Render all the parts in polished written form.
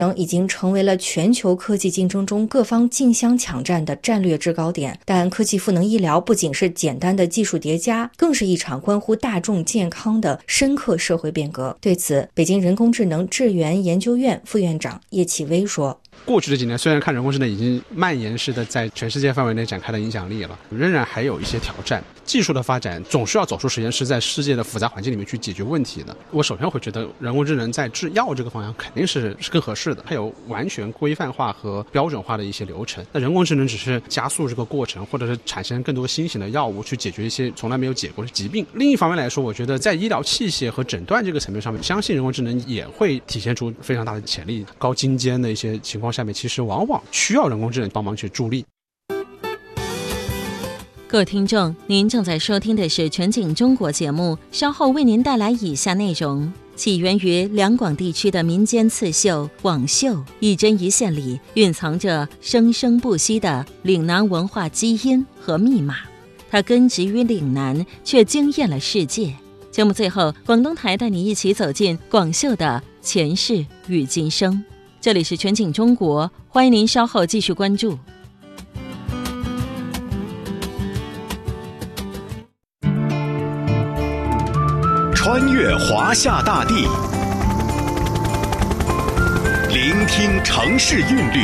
已经成为了全球科技竞争中各方竞相抢占的战略制高点。但科技赋能医疗不仅是简单的技术叠加，更是一场关乎大众健康的深刻社会变革。对此，北京人工智能智源研究院副院长叶启威说， 过去的几年，虽然看人工智能已经蔓延式的在全世界范围内展开了影响力了，仍然还有一些挑战。技术的发展总是要走出实验室，在世界的复杂环境里面去解决问题的。我首先会觉得人工智能在制药这个方向肯定是更合适的，它有完全规范化和标准化的一些流程。那人工智能只是加速这个过程，或者是产生更多新型的药物去解决一些从来没有解过的疾病。另一方面来说，我觉得在医疗器械和诊断这个层面上面，相信人工智能也会体现出非常大的潜力。高精尖的一些情况下面，其实往往需要人工智能帮忙去助力。 各位听众，您正在收听的是全景中国节目，稍后为您带来以下内容。起源于两广地区的民间刺绣广绣，一针一线里蕴藏着生生不息的岭南文化基因和密码。它根植于岭南，却惊艳了世界。节目最后，广东台带你一起走进广绣的前世与今生。这里是全景中国，欢迎您稍后继续关注。 穿越华夏大地，聆听城市韵律，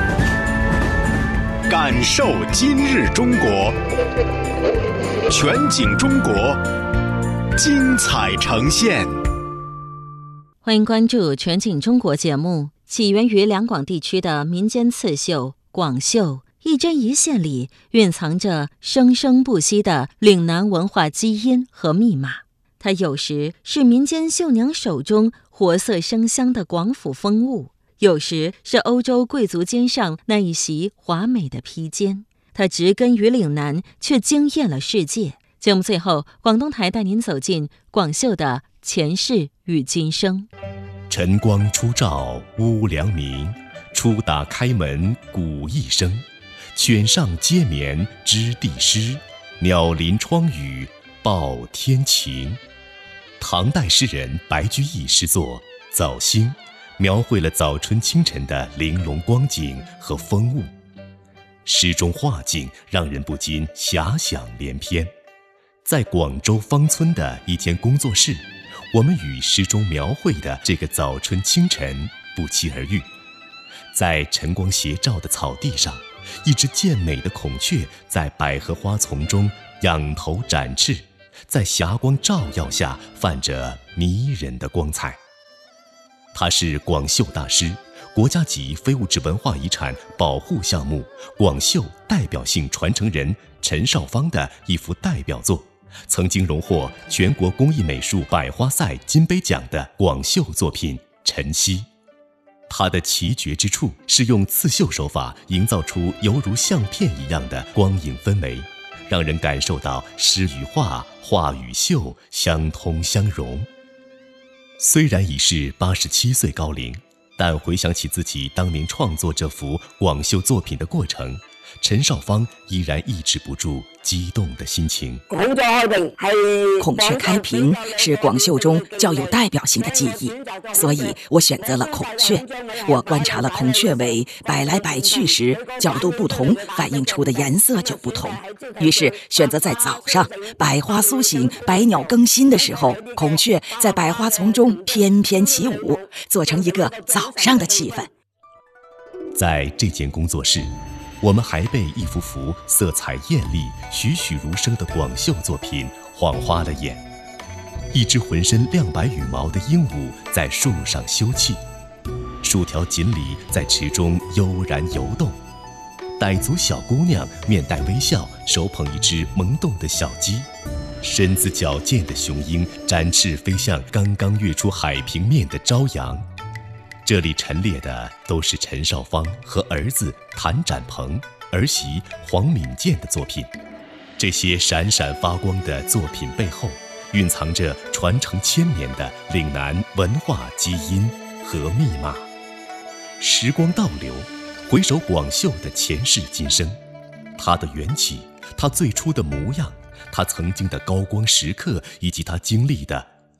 感受今日中国。全景中国，精彩呈现。 欢迎关注全景中国节目。起源于两广地区的民间刺绣广绣，一针一线里蕴藏着生生不息的岭南文化基因和密码。它有时是民间绣娘手中活色生香的广府风物，有时是欧洲贵族肩上那一袭华美的披肩。它植根于岭南，却惊艳了世界。节目最后，广东台带您走进广绣的前世与今生。 晨光初照屋梁明，初打开门鼓一声。犬上阶眠知地湿，鸟临窗宇报天晴。唐代诗人白居易诗作《早兴》，描绘了早春清晨的玲珑光景和风物。诗中画境让人不禁遐想连篇。在广州芳村的一间工作室，我们与诗中描绘的这个早春清晨不期而遇。在晨光斜照的草地上，一只健美的孔雀在百合花丛中仰头展翅，在霞光照耀下泛着迷人的光彩。他是广绣大师，国家级非物质文化遗产保护项目广绣代表性传承人陈少芳的一幅代表作，曾经荣获全国工艺美术百花赛金杯奖的广绣作品《晨曦》。它的奇绝之处是用刺绣手法营造出犹如相片一样的光影氛围，让人感受到诗与画、画与绣相通相融。虽然已是87岁高龄，但回想起自己当年创作这幅广绣作品的过程，陈少芳依然抑制不住激动的心情。 孔雀开屏是广绣中较有代表性的技艺，所以我选择了孔雀。我观察了孔雀尾摆来摆去时，角度不同，反映出的颜色就不同。于是选择在早上，百花苏醒，百鸟更新的时候，孔雀在百花丛中翩翩起舞，做成一个早上的气氛。 在这间工作室，我们还被一幅幅色彩艳丽、栩栩如生的广绣作品晃花了眼。一只浑身亮白羽毛的鹦鹉在树上休憩，数条锦鲤在池中悠然游动。傣族小姑娘面带微笑，手捧一只萌动的小鸡。身子矫健的雄鹰展翅飞向刚刚跃出海平面的朝阳。这里陈列的都是陈少芳和儿子谭展鹏、儿媳黄敏健的作品。这些闪闪发光的作品背后，蕴藏着传承千年的岭南文化基因和密码。时光倒流，回首广绣的前世今生，它的缘起，它最初的模样，它曾经的高光时刻，以及它经历的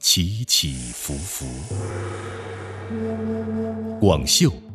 起起伏伏。广袖